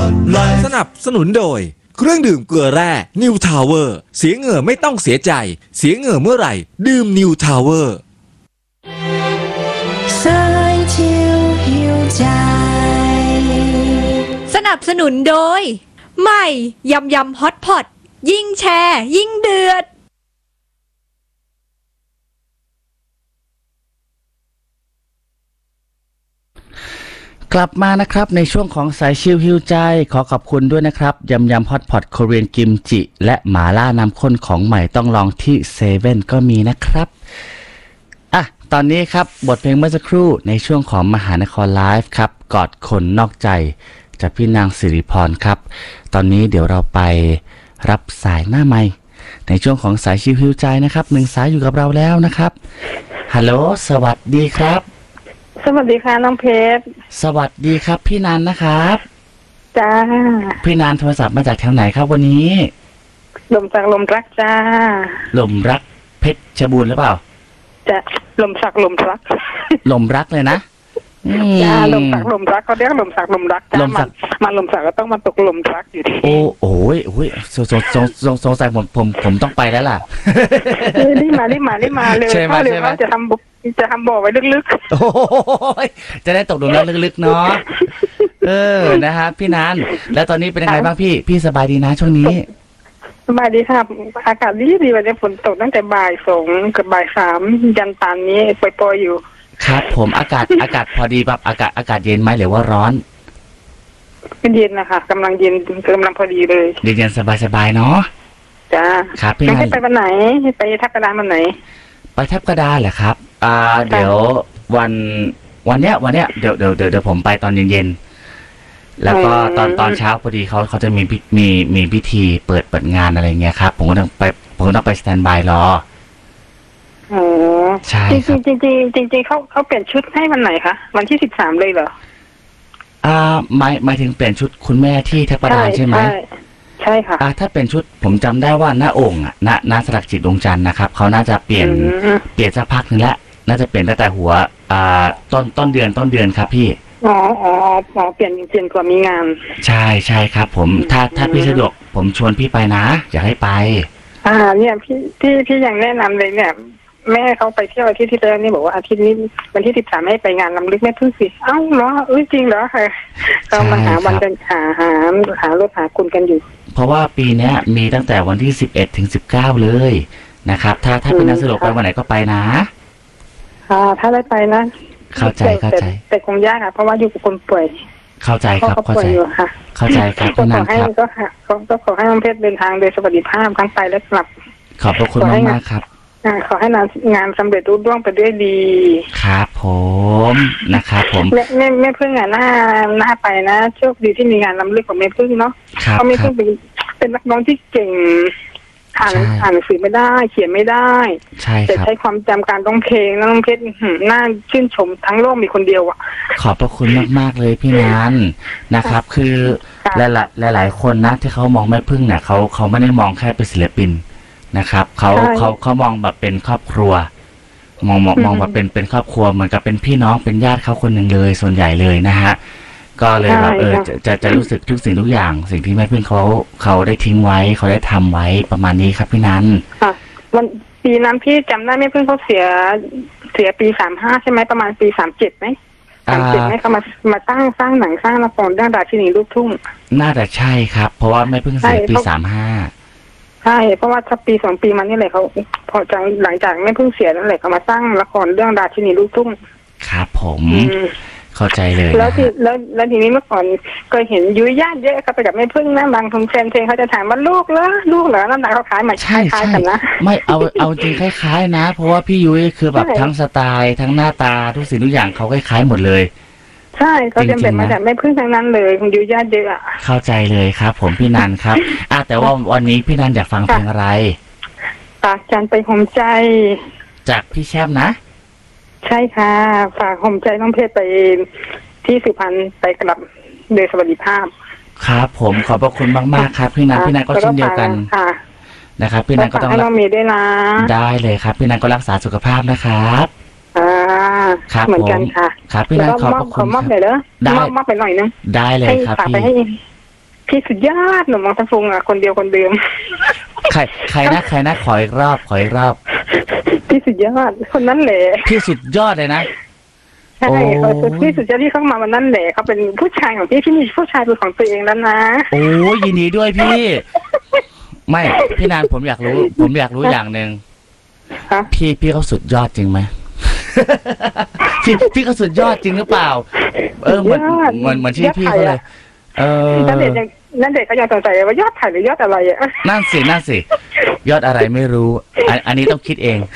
สนับสนุนโดยเครื่องดื่มเกลือแร่นิวทาวเวอร์เสียเหงื่อไม่ต้องเสียใจเสียเหงื่อเมื่อไหร่ดื่มนิวทาวเวอร์สนับสนุนโดยใหม่ยำยำฮอตพอตยิ่งแชร์ยิ่งเดือดกลับมานะครับในช่วงของสายชิลฮิวใจขอขอบคุณด้วยนะครับยำยำฮอตพอตโคเรียนกิมจิและหมาล่าน้ำข้นของใหม่ต้องลองที่เซเว่นก็มีนะครับตอนนี้ครับบทเพลงเมื่อสักครู่ในช่วงของมหานครไลฟ์ครับกอดคนนอกใจจากพี่นางสิริพรครับตอนนี้เดี๋ยวเราไปรับสายหน้าไมค์ในช่วงของสายชิลฮิวใจนะครับหนึ่งสายอยู่กับเราแล้วนะครับฮัลโหลสวัสดีครับสวัสดีค่ะน้องเพชรสวัสดีครับพี่นันนะครับจ้าพี่นันโทรศัพท์มาจากทางไหนครับวันนี้ลมสักลมรักจ้าลมรักเพชรบูรณ์หรือเปล่าจะลมสักลมรักลมรักเลยนะจ้าลมสักลมรักเขาเรียกลมสักลมรักจ้ามันลมสักก็ต้องมาตกลมรักอยู่ที่โอ้ยสงสัยผมต้องไปแล้วล่ะรีบมาเลยใช่ไหมจะทำบ่อไว้ลึกๆโอ้ยจะได้ตกลงแล้วลึกๆเนาะนะฮะพี่นันแล้วตอนนี้เป็นยังไงบ้างพี่สบายดีนะช่วงนี้สบายดีครับอากาศดีวันนี้ฝนตกตั้งแต่บ่าย2กับบ่าย3ยันตอนนี้ปล่อยๆอยู่ครับผมอากาศพอดีแบบอากาศเย็นไหมหรือว่าร้อนเป็นเย็นนะคะกำลังเย็นกำลังพอดีเลยเย็นสบายเนาะจ้าครับพี่นันไปวันไหนไปทับกระดานวันไหนไปทับกระดานเหรอครับเดี๋ยววันเนี้ยเดี๋ยวผมไปตอนเย็นแล้วก็ตอนเช้าพอดีเขาจะมีพิธีเปิดงานอะไรเงี้ยครับผมก็ต้องไปสแตนบายรออ๋อใช่ครับจริงเขาเปลี่ยนชุดให้วันไหนคะวันที่13เลยเหรอหมายถึงเปลี่ยนชุดคุณแม่ที่ทับกระดานใช่ไหมใช่ค่ะถ้าเป็นชุดผมจำได้ว่าหน้าองค์ณสลักจิตดวงจันทร์นะครับเขาน่าจะเปลี่ยนสักพักนึงแล้วน่าจะเปลี่ยนตั้งแต่หัวต้นเดือนครับพี่อ๋อเปลี่ยนกว่ามีงานใช่ครับผมถ้าพี่สะดวกผมชวนพี่ไปนะอยากให้ไปเนี่ยพี่ยังแนะนำเลยเนี่ยแม่เขาไปเที่ยวอาทิตย์ที่แล้วนี่บอกว่าอาทิตย์นี้วันที่13ให้ไปงานรำลึกแม่พึ่งสิเอ้าเหรอจริงเหรอค่ะเรามาหาวันกันหารถหาคุณกันอยู่เพราะว่าปีนี้มีตั้งแต่วันที่11ถึง19เลยนะครับถ้าเป็นนักสะดวกไปวันไหนก็ไปนะถ้าได้ไปนะเข้าใจแต่คงยากค่ะเพราะว่าอยู่กับคนป่วยเข้าใจครับเข้าใจครับก็ขอให้ก็ขอให้น้องเพชรเดินทางโดยสวัสดิภาพทั้งไปและกลับขอบพระคุณมากครับขอให้งานสำเร็จรุ่ร่วงไปด้วยดีครับผมนะครับผมแม่พึ่งหน้าไปนะโชคดีที่มีงานรำลึกของแม่พึ่งเนาะเพราะแม่พึ่งเป็นนักร้องที่เก่งอ่านหนังสือไม่ได้เขียนไม่ได้แต่ใช้ความจำการร้องเพลงน้องเพชรน่าชื่นชมทั้งโลกมีคนเดียวขอบพระคุณมากๆเลยพี่นันนะครับคือหลายคนนะที่เขามองแม่พึ่งเนี่ยเขาไม่ได้มองแค่เป็นศิลปินนะครับเขามองแบบเป็นครอบครัวมองแบบเป็นครอบครัวเหมือนกับเป็นพี่น้องเป็นญาติเขาคนหนึ่งเลยส่วนใหญ่เลยนะฮะก็เลยแบบจะรู้สึกทุกสิ่งทุกอย่างสิ่งที่แม่พึ่งเขาได้ทิ้งไว้เขาได้ทำไว้ประมาณนี้ครับพี่นันวันปีนั้นพี่จำได้แม่พึ่งเขาเสียปี35ใช่ไหมประมาณปี37ไหม37ไหมเขามาสร้างหนังสร้างละครเรื่องราชินีลูกทุ่งน่าจะใช่ครับเพราะว่าแม่พึ่งเสียปี35 ใช่เพราะว่าถ้าปี2ปีมันนี่แหละเขาพอหลังจากแม่พึ่งเสียนั่นแหละเขามาสร้างละครเรื่องราชินีลูกทุ่งครับผมเข้าใจเลยแล้วทีนี้เมื่อก่อนก็เห็นยุ้ยญาติเยอะเขาไปกับแม่พึ่งนะบางทงแฟนเพลงเขาจะถามว่าลูกเหรอน้ำหนักเขาคล้ายไหมใช่กันนะไม่เอาจริงคล้ายๆนะเพราะว่าพี่ยุ้ยคือแบบทั้งสไตล์ทั้งหน้าตาทุกสิ่งทุกอย่างเขาคล้ายๆหมดเลยใช่เขาจะเป็นมาจากแม่พึ่งทั้งนั้นเลยยุ้ยญาติเยอะเข้าใจเลยครับผมพี่นันครับแต่ว่าวันนี้พี่นันอยากฟังเพลงอะไรฝากจันไปหอมใจจากพี่แชมป์นะใช่ค่ะฝากหอมใจน้องเพชรไปที่สุพรรณไปกลับโดยสวัสดิภาพครับผมขอบพระคุณมากๆครับพี่นันก็เช่นเดียวกันนะครับพี่นันก็ต้องให้น้องมีด้วยนะได้เลยครับพี่นันก็รักษาสุขภาพนะครับเหมือนกันค่ะครับพี่นันขอบพระคุณมอบเลยเหรอได้มอบไปหน่อยนึงได้เลยครับพี่พี่สุดยอดหนุ่มมองตะฟุงอ่ะคนเดียวคนเดิมใครนะขออีกรอบพี่สุดยอดคนนั้นแหละพี่สุดยอดเลยนะใช่เขาพี่สุดยอดที่เข้ามาวันนั้นแหละเขาเป็นผู้ชายของพี่มีผู้ชายเป็นของตัวเองแล้วนะโอ้ยินดีด้วยพี่ไม่พี่นานผมอยากรู้อย่างหนึ่งพี่เขาสุดยอดจริงไหมพี่เขาสุดยอดจริงหรือเปล่าเหมือนที่พี่เขาเลยนั่นเด็กก็ยังสงสัยว่ายอดถ่ายหรือยอดอะไรอ่ะนั่นสิยอดอะไรไม่รู้อันนี้ต้องคิดเอง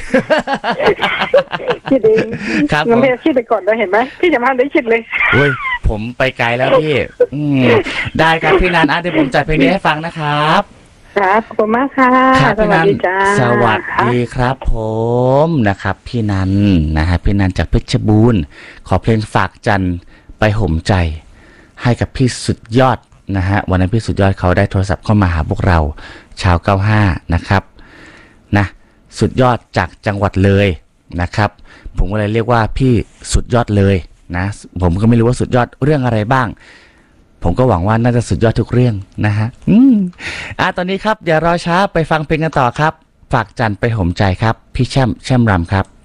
ครับน้องเพชรคิดไปก่อนเลยเห็นไหมพี่จะมาได้คิดเลยโอ้ยผมไปไกลแล้วพี่ได้ครับพี่นันเดี๋ยวผมจัดเพลงนี้ให้ฟังนะครับครับขอบคุณมากค่ะสวัสดีจ้าสวัสดีครับผมนะครับพี่นันนะฮะพี่นันจากเพชรบูรณ์ขอเพลงฝากจันไปห่มใจให้กับพี่สุดยอดนะฮะวันนั้นพี่สุดยอดเขาได้โทรศัพท์เข้ามาหาพวกเราชาว95นะครับนะสุดยอดจากจังหวัดเลยนะครับผมก็เลยเรียกว่าพี่สุดยอดเลยนะผมก็ไม่รู้ว่าสุดยอดเรื่องอะไรบ้างผมก็หวังว่าน่าจะสุดยอดทุกเรื่องนะฮะตอนนี้ครับอย่ารอช้าไปฟังเพลงกันต่อครับฝากจันไปห่มใจครับพี่แช่มรำครับ